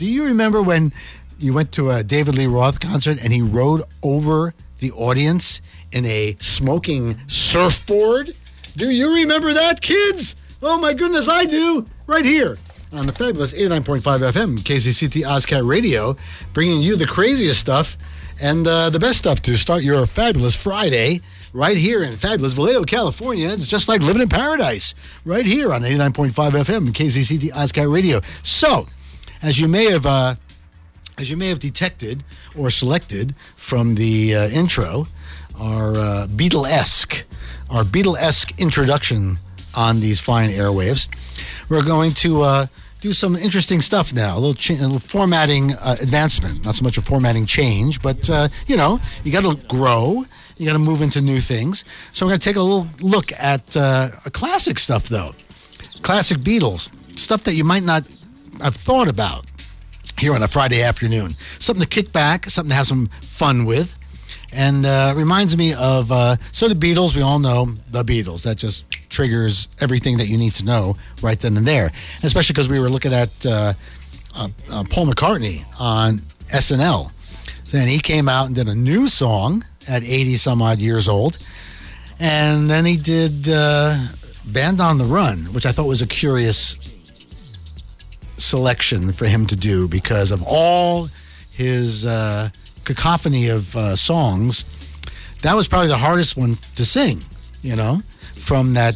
Do you remember when you went to a David Lee Roth concert and he rode over the audience in a smoking surfboard? Do you remember that, kids? Oh my goodness, I do. Right here on the fabulous 89.5 FM KCCT Ozcat Radio, bringing you the craziest stuff and the best stuff to start your fabulous Friday right here in fabulous Vallejo, California. It's just like living in paradise right here on 89.5 FM KCCT Ozcat Radio. So, as you may have detected or selected from the intro, our Beatle-esque introduction on these fine airwaves, we're going to do some interesting stuff now. A little formatting advancement. Not so much a formatting change, but, you got to grow. You got to move into new things. So we're going to take a little look at classic stuff, though. Classic Beatles. Stuff that you might not have thought about here on a Friday afternoon. Something to kick back, something to have some fun with. And reminds me of, so the Beatles, we all know the Beatles. That just triggers everything that you need to know right then and there. Especially because we were looking at Paul McCartney on SNL. Then he came out and did a new song at 80 some odd years old. And then he did Band on the Run, which I thought was a curious selection for him to do because of all his cacophony of songs. That was probably the hardest one to sing, from that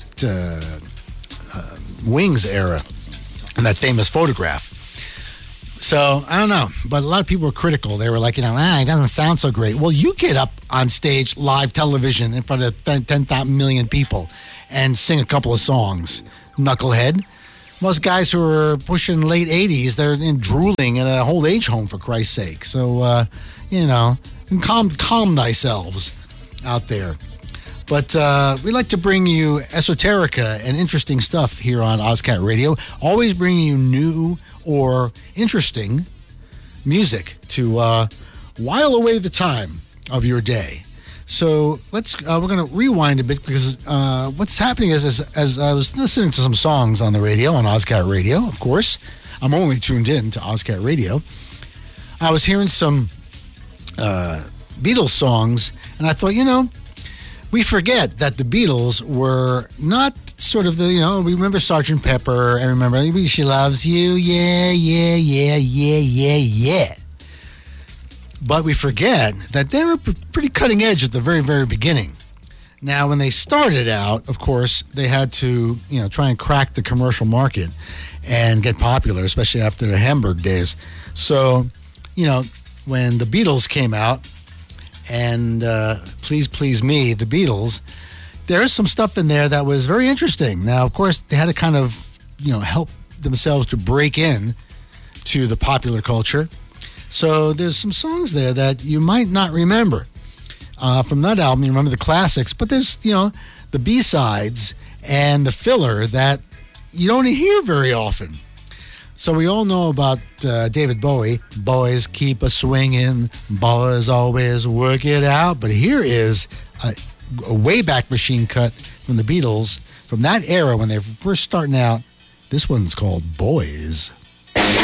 Wings era and that famous photograph. So, I don't know, but a lot of people were critical. They were like, it doesn't sound so great. Well, you get up on stage, live television, in front of 10 million people and sing a couple of songs. Knucklehead. Most guys who are pushing late 80s, they're drooling in a old age home, for Christ's sake. So, calm thyselves out there. But we like to bring you esoterica and interesting stuff here on Ozcat Radio. Always bringing you new or interesting music to while away the time of your day. So we're going to rewind a bit because what's happening is as I was listening to some songs on the radio, on Ozcat Radio, of course, I'm only tuned in to Ozcat Radio, I was hearing some Beatles songs, and I thought, we forget that the Beatles were not sort of the, we remember Sgt. Pepper, and remember, She Loves You, yeah, yeah, yeah, yeah, yeah, yeah. But we forget that they were pretty cutting edge at the very, very beginning. Now, when they started out, of course, they had to, try and crack the commercial market and get popular, especially after the Hamburg days. So, when the Beatles came out, and Please Please Me, the Beatles, there's some stuff in there that was very interesting. Now, of course, they had to kind of, help themselves to break in to the popular culture. So there's some songs there that you might not remember from that album. You remember the classics, but there's, the B-sides and the filler that you don't hear very often. So we all know about David Bowie. Boys keep a swinging, boys always work it out. But here is a Wayback Machine cut from the Beatles from that era when they were first starting out. This one's called Boys.